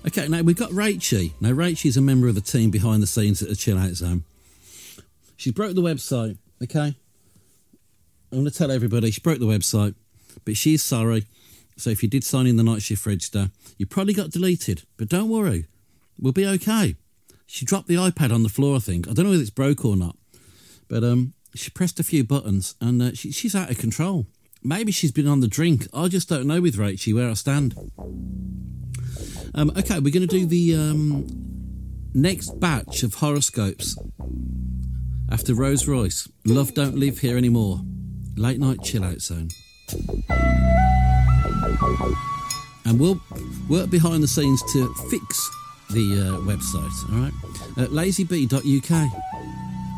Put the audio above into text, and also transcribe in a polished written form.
Okay, now we've got Rachie. Now, Rachie's a member of the team behind the scenes at the Chill Out Zone. She broke the website, okay? I'm going to tell everybody she broke the website, but she's sorry. So if you did sign in the night shift register, you probably got deleted, but don't worry. We'll be okay. She dropped the iPad on the floor, I think. I don't know whether it's broke or not, but she pressed a few buttons and she's out of control. Maybe she's been on the drink. I just don't know with Rachie where I stand. Okay, we're going to do the next batch of horoscopes after Rose Royce. Love Don't Live Here Anymore. Late Night Chill Out Zone. And we'll work behind the scenes to fix the website, all right? At lazybee.uk.